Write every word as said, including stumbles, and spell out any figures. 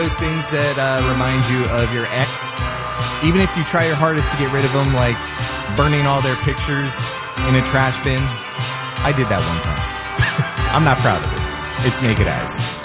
Those things that uh, remind you of your ex, even if you try your hardest to get rid of them, like burning all their pictures in a trash bin. I did that one time. I'm not proud of it. It's Naked Eyes.